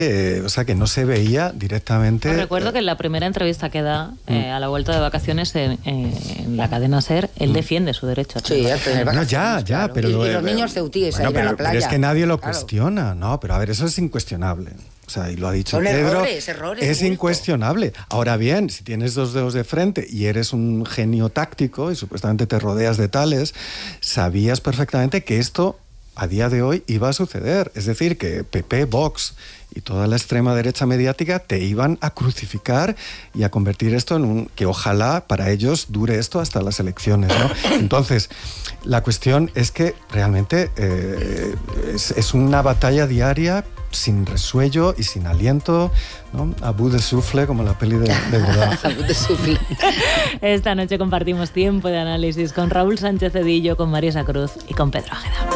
O sea, que no se veía directamente. Os recuerdo que en la primera entrevista que da a la vuelta de vacaciones en la cadena SER, él defiende su derecho a tener vacaciones. Ya, pero... Y los niños ceutíes a ir a la playa. Pero es que nadie lo cuestiona, ¿no? Pero a ver, eso es incuestionable. O sea, y lo ha dicho Pedro. Errores. Es incuestionable. Ahora bien, si tienes dos dedos de frente y eres un genio táctico y supuestamente te rodeas de tales, sabías perfectamente que esto a día de hoy iba a suceder. Es decir, que PP, Vox y toda la extrema derecha mediática te iban a crucificar y a convertir esto en que ojalá para ellos dure esto hasta las elecciones, ¿no? Entonces, la cuestión es que realmente es una batalla diaria sin resuello y sin aliento, ¿no? A bout de souffle, como la peli de Godard. A bout de souffle. Esta noche compartimos tiempo de análisis con Raúl Sánchez Cedillo, con Marisa Cruz y con Pedro Águeda.